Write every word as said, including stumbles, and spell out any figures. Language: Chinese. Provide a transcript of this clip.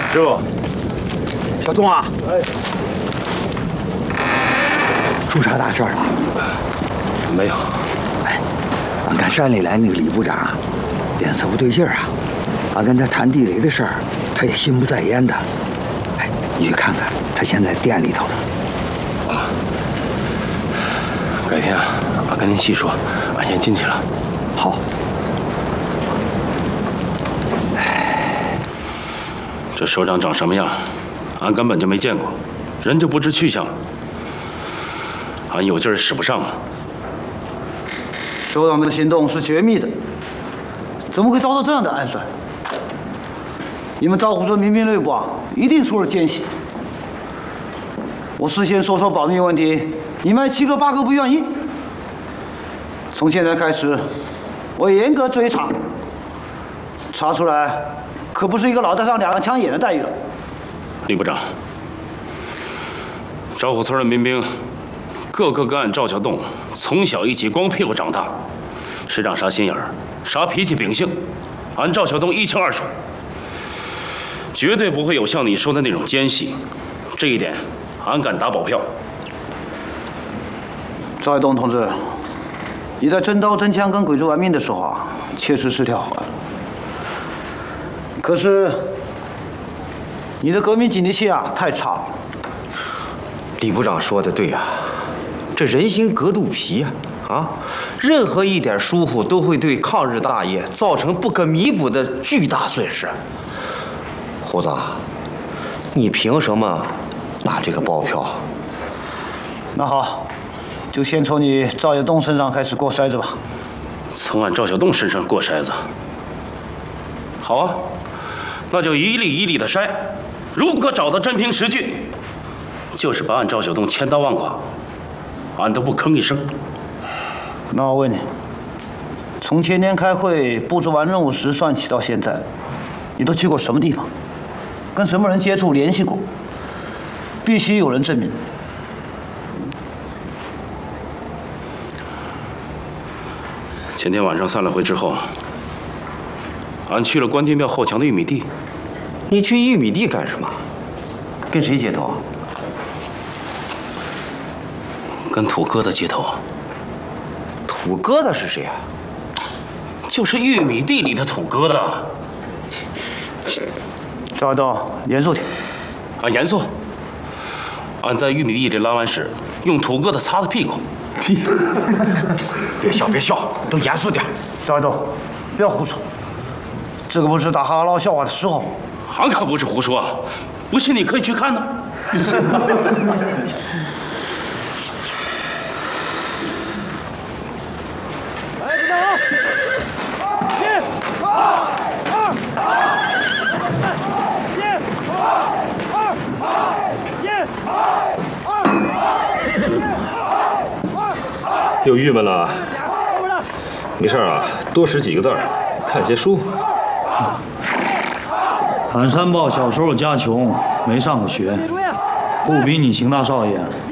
师傅， 小东啊， 哎， 出啥大事了？ 没有。 哎，俺看山里来那个李部长，脸色不对劲儿啊。俺跟他谈地雷的事儿，他也心不在焉的。哎，你去看看，他现在店里头呢。 啊，改天啊，俺跟您细说。俺先进去了。 好。 这首长长什么样，俺根本就没见过，人就不知去向。俺有劲儿使不上啊。 首长的行动是绝密的，怎么会遭到这样的暗算？你们招呼村民兵内部啊，一定出了奸细。我事先说说保密问题，你们七个八个不愿意。从现在开始，我严格追查，查出来。 可不是一个脑袋上两个枪眼的待遇了。 李部长，招呼村的民兵，个个跟俺赵小栋从小一起光屁股长大，师长啥心眼儿，啥脾气秉性，俺赵小栋一清二楚，绝对不会有像你说的那种奸细，这一点俺敢打保票。 赵爱东同志，你在真刀真枪跟鬼子玩命的时候啊，确实是条好汉。 可是，你的革命警惕性啊太差了。 李部长说的对啊，这人心隔肚皮呀！啊，任何一点疏忽都会对抗日大业造成不可弥补的巨大损失。胡子，你凭什么打这个包票？ 那好，就先从你赵小东身上开始过筛子吧。 从俺赵小栋身上过筛子？好啊。 那就一粒一粒的筛，如果找到真凭实据，就是把俺赵小栋千刀万剐，俺都不吭一声。 那我问你，从前年开会布置完任务时算起到现在，你都去过什么地方？跟什么人接触联系过？必须有人证明。 前天晚上散了会之后，俺去了关帝庙后墙的玉米地。 你去玉米地干什么？跟谁接头啊？ 跟土疙瘩接头。 土疙瘩是谁啊？ 就是玉米地里的土疙瘩。 赵爱东，严肃点。 俺严肃。俺在玉米地里拉完屎，用土疙瘩擦的屁股。 别笑，别笑，都严肃点。 赵爱东，不要胡说，这个不是打哈哈闹笑话的时候。 俺可不是胡说，不信你可以去看呢。 来，知道吗？一、二、二、一、二、二、一、二、 又郁闷了。没事啊，多识几个字儿，看些书。 俺山豹小时候家穷，没上过学，不比你邢大少爷